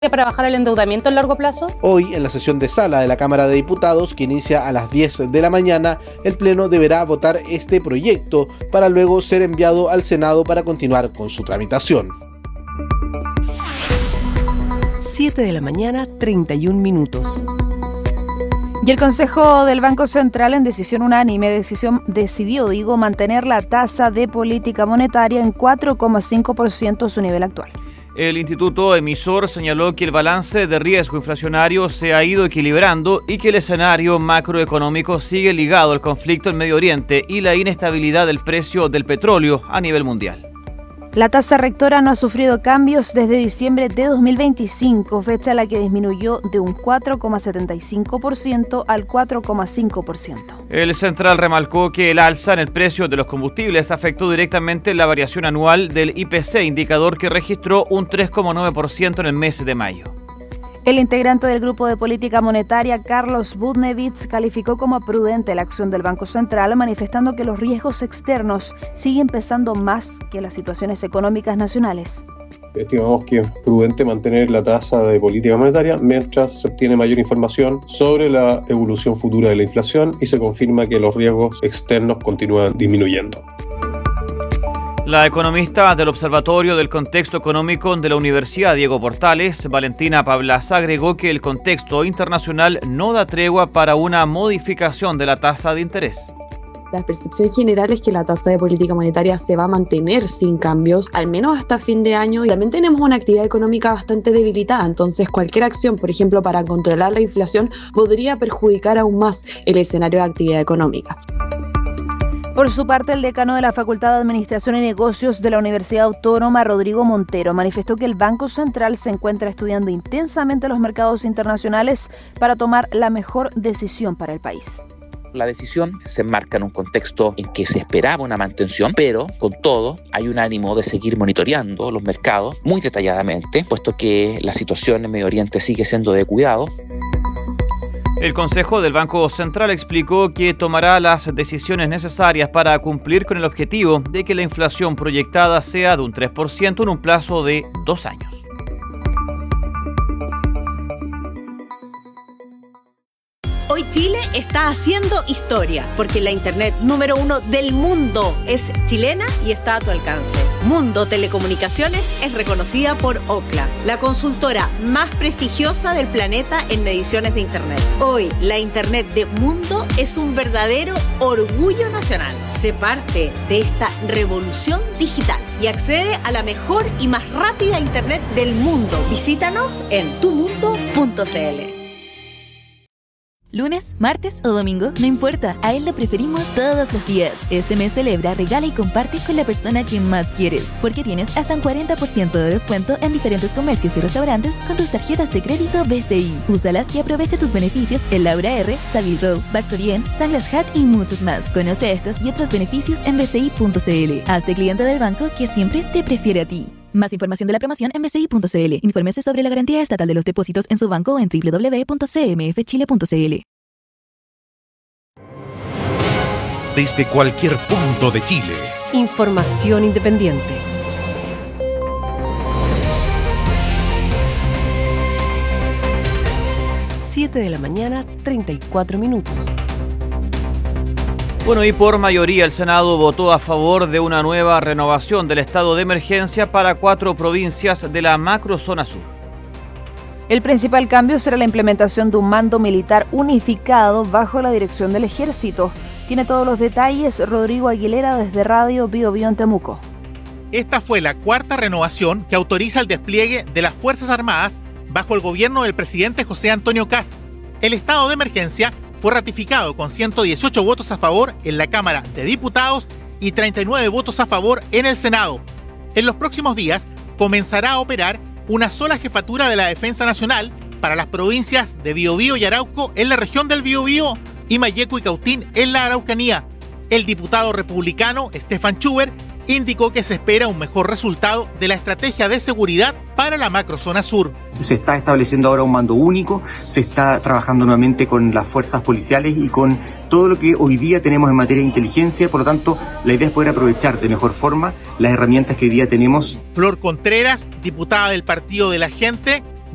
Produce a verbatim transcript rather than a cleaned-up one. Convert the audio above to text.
para bajar el endeudamiento a largo plazo? Hoy, en la sesión de sala de la Cámara de Diputados, que inicia a las diez de la mañana, el Pleno deberá votar este proyecto para luego ser enviado al Senado para continuar con su tramitación. siete de la mañana, treinta y un minutos. Y el Consejo del Banco Central, en decisión unánime, decisión, decidió, digo, mantener la tasa de política monetaria en cuatro coma cinco por ciento su nivel actual. El instituto emisor señaló que el balance de riesgo inflacionario se ha ido equilibrando y que el escenario macroeconómico sigue ligado al conflicto en Medio Oriente y la inestabilidad del precio del petróleo a nivel mundial. La tasa rectora no ha sufrido cambios desde diciembre de dos mil veinticinco, fecha en la que disminuyó de un cuatro coma setenta y cinco por ciento al cuatro coma cinco por ciento. El central remarcó que el alza en el precio de los combustibles afectó directamente la variación anual del I P C, indicador que registró un tres coma nueve por ciento en el mes de mayo. El integrante del Grupo de Política Monetaria, Carlos Budnevich, calificó como prudente la acción del Banco Central, manifestando que los riesgos externos siguen pesando más que las situaciones económicas nacionales. Estimamos que es prudente mantener la tasa de política monetaria mientras se obtiene mayor información sobre la evolución futura de la inflación y se confirma que los riesgos externos continúan disminuyendo. La economista del Observatorio del Contexto Económico de la Universidad Diego Portales, Valentina Pablaza, agregó que el contexto internacional no da tregua para una modificación de la tasa de interés. La percepción general es que la tasa de política monetaria se va a mantener sin cambios, al menos hasta fin de año. Y también tenemos una actividad económica bastante debilitada, entonces cualquier acción, por ejemplo, para controlar la inflación, podría perjudicar aún más el escenario de actividad económica. Por su parte, el decano de la Facultad de Administración y Negocios de la Universidad Autónoma, Rodrigo Montero, manifestó que el Banco Central se encuentra estudiando intensamente los mercados internacionales para tomar la mejor decisión para el país. La decisión se enmarca en un contexto en que se esperaba una mantención, pero con todo hay un ánimo de seguir monitoreando los mercados muy detalladamente, puesto que la situación en Medio Oriente sigue siendo de cuidado. El Consejo del Banco Central explicó que tomará las decisiones necesarias para cumplir con el objetivo de que la inflación proyectada sea de un tres por ciento en un plazo de dos años. Hoy Chile está haciendo historia, porque la internet número uno del mundo es chilena y está a tu alcance. Mundo Telecomunicaciones es reconocida por Ookla, la consultora más prestigiosa del planeta en mediciones de internet. Hoy, la internet de Mundo es un verdadero orgullo nacional. Sé parte de esta revolución digital y accede a la mejor y más rápida internet del mundo. Visítanos en tu mundo punto c l. Lunes, martes o domingo, no importa, a él lo preferimos todos los días. Este mes celebra, regala y comparte con la persona que más quieres, porque tienes hasta un cuarenta por ciento de descuento en diferentes comercios y restaurantes con tus tarjetas de crédito B C I. Úsalas y aprovecha tus beneficios en Laura R, Savile Row, Barzorien, Sunglass Hut y muchos más. Conoce estos y otros beneficios en b c i punto c l. Hazte cliente del banco que siempre te prefiere a ti. Más información de la promoción en b c i punto c l. Infórmese sobre la garantía estatal de los depósitos en su banco en w w w punto c m f chile punto c l. Desde cualquier punto de Chile. Información independiente. siete de la mañana, treinta y cuatro minutos. Bueno, y por mayoría el Senado votó a favor de una nueva renovación del estado de emergencia para cuatro provincias de la macrozona sur. El principal cambio será la implementación de un mando militar unificado bajo la dirección del Ejército. Tiene todos los detalles Rodrigo Aguilera desde Radio Bio Bio en Temuco. Esta fue la cuarta renovación que autoriza el despliegue de las Fuerzas Armadas bajo el gobierno del presidente José Antonio Kast. El estado de emergencia fue ratificado con ciento dieciocho votos a favor en la Cámara de Diputados y treinta y nueve votos a favor en el Senado. En los próximos días comenzará a operar una sola jefatura de la Defensa Nacional para las provincias de Biobío y Arauco en la región del Biobío y Mayeco y Cautín en la Araucanía. El diputado republicano Stefan Schubert indicó que se espera un mejor resultado de la estrategia de seguridad para la macrozona sur. Se está estableciendo ahora un mando único, se está trabajando nuevamente con las fuerzas policiales y con todo lo que hoy día tenemos en materia de inteligencia. Por lo tanto, la idea es poder aprovechar de mejor forma las herramientas que hoy día tenemos. Flor Contreras, diputada del Partido de la Gente,